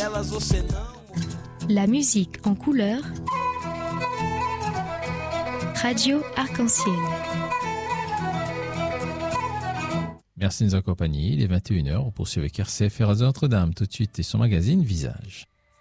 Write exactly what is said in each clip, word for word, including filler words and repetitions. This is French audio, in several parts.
elas você não. La musique en couleur. Radio Arc-en-Ciel. Merci de nous accompagner. Il est vingt et une heures. On poursuit avec R C F et Radio Notre-Dame tout de suite et son magazine Visage.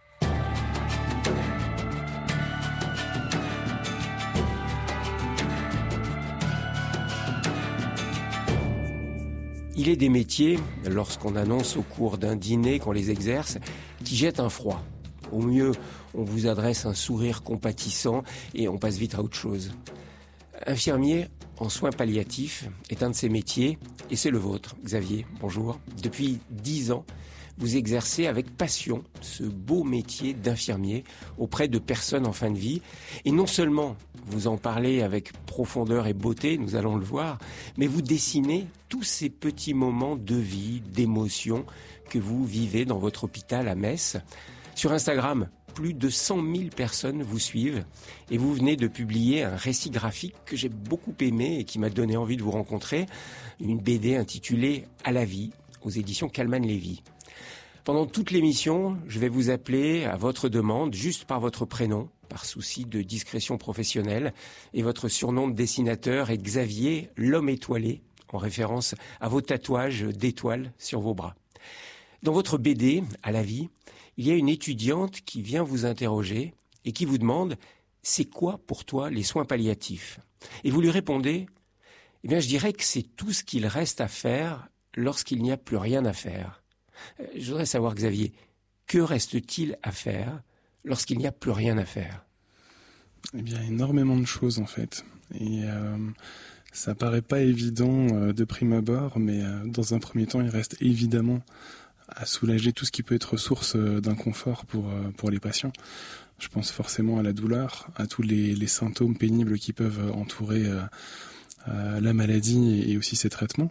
Il est des métiers, lorsqu'on annonce au cours d'un dîner qu'on les exerce, qui jettent un froid. Au mieux, on vous adresse un sourire compatissant et on passe vite à autre chose. Infirmier en soins palliatifs est un de ces métiers et c'est le vôtre. Xavier, bonjour. Depuis dix ans, vous exercez avec passion ce beau métier d'infirmier auprès de personnes en fin de vie. Et non seulement vous en parlez avec profondeur et beauté, nous allons le voir, mais vous dessinez tous ces petits moments de vie, d'émotion que vous vivez dans votre hôpital à Metz. Sur Instagram, plus de cent mille personnes vous suivent et vous venez de publier un récit graphique que j'ai beaucoup aimé et qui m'a donné envie de vous rencontrer, une B D intitulée « À la vie » aux éditions Calman-Lévy. Pendant toute l'émission, je vais vous appeler à votre demande, juste par votre prénom, par souci de discrétion professionnelle, et votre surnom de dessinateur est Xavier, l'homme étoilé, en référence à vos tatouages d'étoiles sur vos bras. Dans votre B D, « À la vie », il y a une étudiante qui vient vous interroger et qui vous demande « C'est quoi pour toi les soins palliatifs ?» Et vous lui répondez « Eh bien, je dirais que c'est tout ce qu'il reste à faire lorsqu'il n'y a plus rien à faire. » Je voudrais savoir, Xavier, que reste-t-il à faire lorsqu'il n'y a plus rien à faire ? Eh bien, énormément de choses, en fait. Et euh, ça paraît pas évident euh, de prime abord, mais euh, dans un premier temps, il reste évidemment à soulager tout ce qui peut être source d'inconfort pour, pour les patients. Je pense forcément à la douleur, à tous les, les symptômes pénibles qui peuvent entourer euh, euh, la maladie et aussi ses traitements.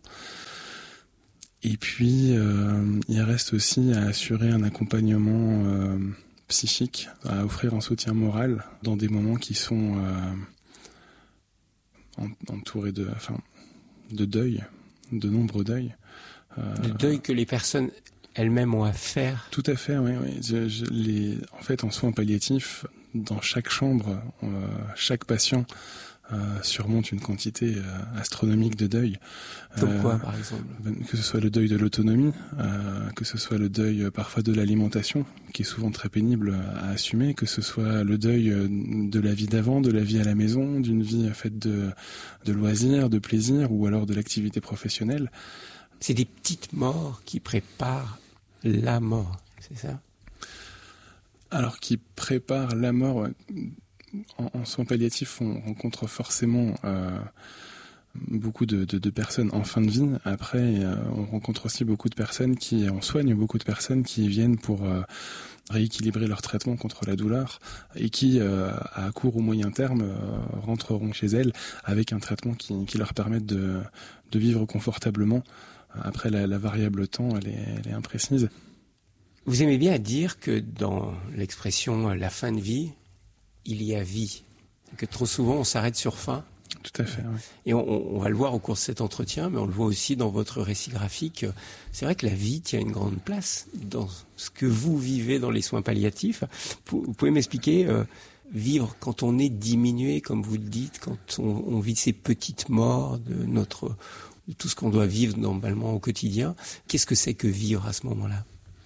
Et puis, euh, il reste aussi à assurer un accompagnement euh, psychique, à offrir un soutien moral dans des moments qui sont euh, entourés de, enfin, de deuil, de nombreux deuils. Euh, de deuil que les personnes elles-mêmes ont à faire. Tout à fait, oui. oui. Je, je, les, en fait, en soins palliatifs, dans chaque chambre, euh, chaque patient euh, surmonte une quantité euh, astronomique de deuil. Comme quoi, euh, par exemple ? Que ce soit le deuil de l'autonomie, euh, que ce soit le deuil euh, parfois de l'alimentation, qui est souvent très pénible à assumer, que ce soit le deuil de la vie d'avant, de la vie à la maison, d'une vie faite de, de loisirs, de plaisir, ou alors de l'activité professionnelle. C'est des petites morts qui préparent la mort, c'est ça ? Alors, qui préparent la mort, en, en soins palliatifs, on rencontre forcément euh, beaucoup de, de, de personnes en fin de vie. Après, euh, on rencontre aussi beaucoup de personnes qui, on soigne beaucoup de personnes qui viennent pour euh, rééquilibrer leur traitement contre la douleur et qui, euh, à court ou moyen terme, euh, rentreront chez elles avec un traitement qui, qui leur permette de, de vivre confortablement. Après, la, la variable temps, elle est, elle est imprécise. Vous aimez bien dire que dans l'expression « la fin de vie », il y a vie. Que trop souvent, on s'arrête sur fin. Tout à fait, oui. Et on, on va le voir au cours de cet entretien, mais on le voit aussi dans votre récit graphique. C'est vrai que la vie tient une grande place dans ce que vous vivez dans les soins palliatifs. Vous pouvez m'expliquer, euh, vivre quand on est diminué, comme vous le dites, quand on, on vit ces petites morts de notre... de tout ce qu'on doit vivre normalement au quotidien. Qu'est-ce que c'est que vivre à ce moment-là ?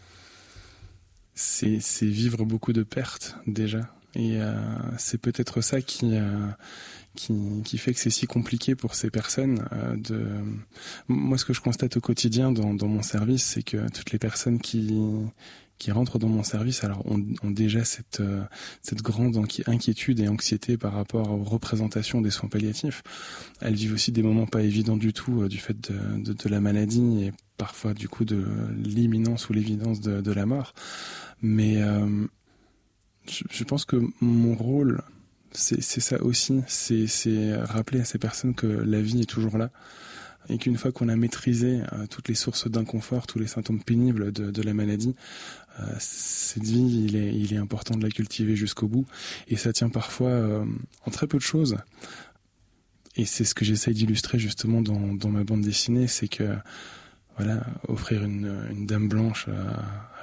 C'est, c'est vivre beaucoup de pertes déjà. Et euh, c'est peut-être ça qui, euh, qui, qui fait que c'est si compliqué pour ces personnes. Euh, de... Moi, ce que je constate au quotidien dans, dans mon service, c'est que toutes les personnes qui... qui rentrent dans mon service, alors ont, ont déjà cette, euh, cette grande inquiétude et anxiété par rapport aux représentations des soins palliatifs. Elles vivent aussi des moments pas évidents du tout, euh, du fait de, de, de la maladie et parfois du coup de l'imminence ou l'évidence de, de la mort. Mais euh, je, je pense que mon rôle, c'est, c'est ça aussi, c'est, c'est rappeler à ces personnes que la vie est toujours là. Et qu'une fois qu'on a maîtrisé euh, toutes les sources d'inconfort, tous les symptômes pénibles de, de la maladie, euh, cette vie, il est, il est important de la cultiver jusqu'au bout. Et ça tient parfois euh, en très peu de choses. Et c'est ce que j'essaye d'illustrer justement dans, dans ma bande dessinée, c'est que voilà, offrir une, une dame blanche euh,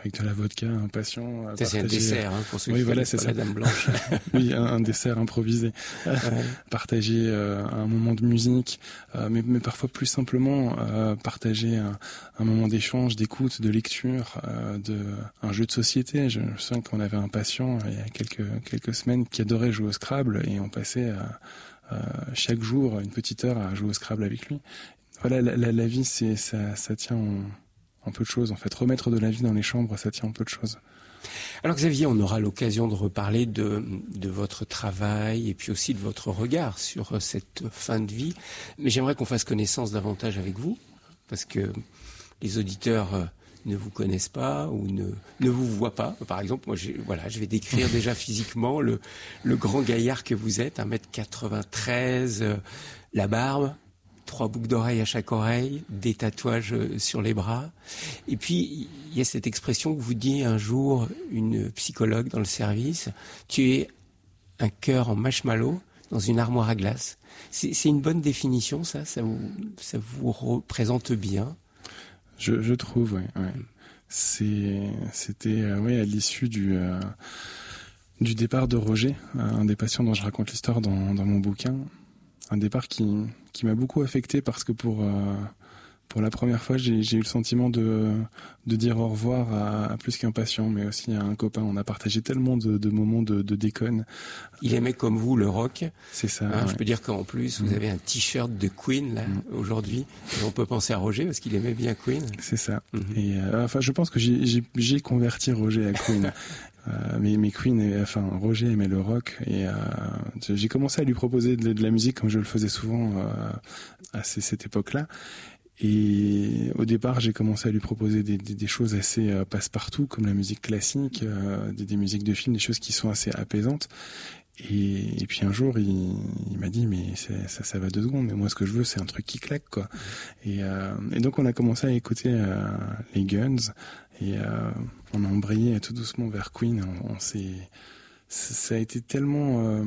avec de la vodka, un patient. Ça, c'est un dessert, hein, pour ceux oui, qui voilà, connaissent c'est pas ça. la Dame Blanche. Oui, un, un dessert improvisé. Ouais. Partager euh, un moment de musique, euh, mais, mais parfois plus simplement euh, partager un, un moment d'échange, d'écoute, de lecture, euh, de un jeu de société. Je me souviens qu'on avait un patient il y a quelques quelques semaines qui adorait jouer au Scrabble et on passait euh, euh, chaque jour une petite heure à jouer au Scrabble avec lui. Voilà, la, la, la vie, c'est ça, ça tient en, en peu de choses. En fait, remettre de la vie dans les chambres, ça tient en peu de choses. Alors Xavier, on aura l'occasion de reparler de, de votre travail et puis aussi de votre regard sur cette fin de vie. Mais j'aimerais qu'on fasse connaissance davantage avec vous, parce que les auditeurs ne vous connaissent pas ou ne, ne vous voient pas. Par exemple, moi, j'ai, voilà, je vais décrire déjà physiquement le, le grand gaillard que vous êtes, un mètre quatre-vingt-treize, euh, la barbe, trois boucles d'oreilles à chaque oreille, des tatouages sur les bras. Et puis, il y a cette expression que vous dit un jour une psychologue dans le service, tu es un cœur en marshmallow dans une armoire à glace. C'est, c'est une bonne définition, ça, ça vous, ça vous représente bien. Je, je trouve, oui. Ouais. C'est, c'était, euh, ouais, à l'issue du, euh, du départ de Roger, un des patients dont je raconte l'histoire dans, dans mon bouquin. Un départ qui, qui m'a beaucoup affecté parce que pour, euh, pour la première fois, j'ai, j'ai eu le sentiment de, de dire au revoir à, à plus qu'un patient, mais aussi à un copain. On a partagé tellement de, de moments de, de déconne. Il aimait comme vous le rock. C'est ça. Hein, ouais. Je peux dire qu'en plus, vous mmh. avez un t-shirt de Queen là mmh. aujourd'hui. Et on peut penser à Roger parce qu'il aimait bien Queen. C'est ça. Mmh. Et euh, enfin, je pense que j'ai, j'ai, j'ai converti Roger à Queen. Euh, mais, mais Queen, et, enfin Roger aimait le rock et euh, j'ai commencé à lui proposer de, de la musique comme je le faisais souvent euh, à ces, cette époque-là. Et au départ, j'ai commencé à lui proposer des, des, des choses assez euh, passe-partout, comme la musique classique, euh, des, des musiques de films, des choses qui sont assez apaisantes. Et, et puis un jour, il, il m'a dit, mais c'est, ça, ça va deux secondes, mais moi, ce que je veux, c'est un truc qui claque, quoi. Et, euh, et donc, on a commencé à écouter euh, les Guns, et euh, on a embrayé tout doucement vers Queen. On, on s'est, ça a été tellement... Euh,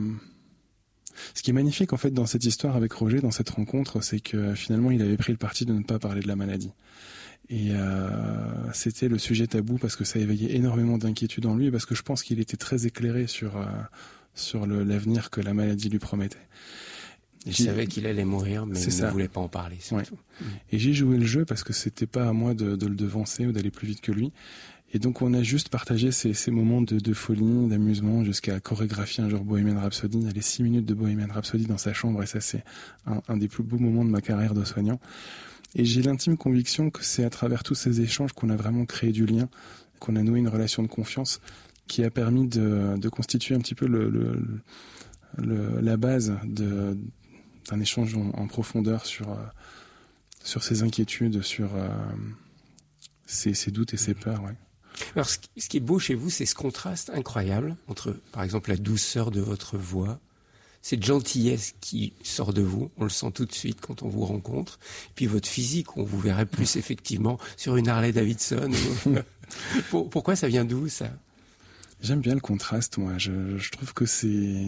Ce qui est magnifique en fait dans cette histoire avec Roger, dans cette rencontre, c'est que finalement il avait pris le parti de ne pas parler de la maladie. Et euh, c'était le sujet tabou parce que ça éveillait énormément d'inquiétude en lui et parce que je pense qu'il était très éclairé sur, euh, sur le, l'avenir que la maladie lui promettait. Il savait qu'il allait mourir, mais il ne voulait pas en parler, surtout. Ouais. Et j'ai joué le jeu parce que c'était pas à moi de, de le devancer ou d'aller plus vite que lui. Et donc on a juste partagé ces, ces moments de, de folie, d'amusement, jusqu'à chorégraphier un jour Bohemian Rhapsody. Il y a les six minutes de Bohemian Rhapsody dans sa chambre, et ça c'est un, un des plus beaux moments de ma carrière de soignant. Et j'ai l'intime conviction que c'est à travers tous ces échanges qu'on a vraiment créé du lien, qu'on a noué une relation de confiance qui a permis de, de constituer un petit peu le, le, le, la base de, d'un échange en, en profondeur sur, euh, sur ses inquiétudes, sur euh, ses, ses doutes et ses peurs, ouais. Alors, ce qui est beau chez vous, c'est ce contraste incroyable entre, par exemple, la douceur de votre voix, cette gentillesse qui sort de vous, on le sent tout de suite quand on vous rencontre, puis votre physique, on vous verrait plus effectivement sur une Harley Davidson. Pourquoi ça vient d'où, ça ? J'aime bien le contraste, moi. Je, je trouve que c'est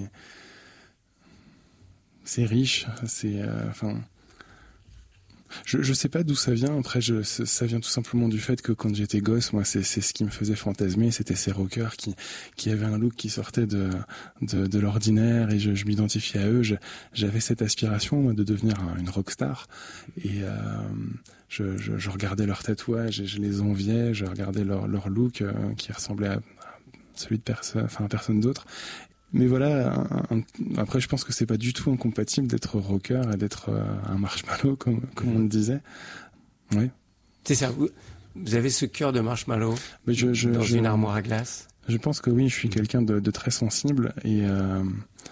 c'est riche, c'est euh, enfin. Je je sais pas d'où ça vient. Après, je, ça vient tout simplement du fait que quand j'étais gosse, moi, c'est c'est ce qui me faisait fantasmer. C'était ces rockers qui qui avaient un look qui sortait de de, de l'ordinaire et je, je m'identifiais à eux. Je, j'avais cette aspiration moi, de devenir un, une rockstar et euh, je, je je regardais leurs tatouages et je les enviais. Je regardais leur leur look euh, qui ressemblait à celui de personne, enfin personne d'autre. Mais voilà, un, un, après je pense que c'est pas du tout incompatible d'être rocker et d'être euh, un marshmallow comme comme on le disait. Oui. C'est ça. Vous, vous avez ce cœur de marshmallow Mais je, je, dans je, une armoire à glace. Je pense que oui, je suis quelqu'un de, de très sensible et euh,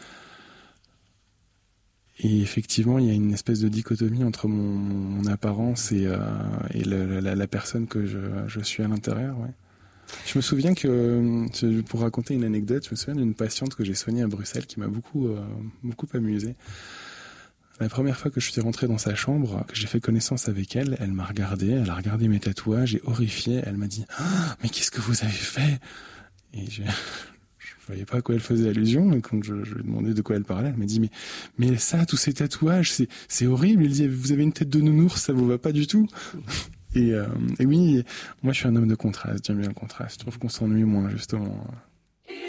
et effectivement il y a une espèce de dichotomie entre mon, mon apparence et euh, et le, la, la personne que je je suis à l'intérieur. Ouais. Je me souviens que, pour raconter une anecdote, je me souviens d'une patiente que j'ai soignée à Bruxelles qui m'a beaucoup, euh, beaucoup amusé. La première fois que je suis rentré dans sa chambre, que j'ai fait connaissance avec elle, elle m'a regardé, elle a regardé mes tatouages et horrifiée, elle m'a dit ah, « Mais qu'est-ce que vous avez fait ?» Et j'ai... je voyais pas à quoi elle faisait allusion, et quand je, je lui ai demandé de quoi elle parlait, elle m'a dit « Mais, mais ça, tous ces tatouages, c'est, c'est horrible !» Il dit « Vous avez une tête de nounours, ça vous va pas du tout ?» Et, euh, et oui, moi je suis un homme de contraste, j'aime bien le contraste. Je trouve qu'on s'ennuie moins justement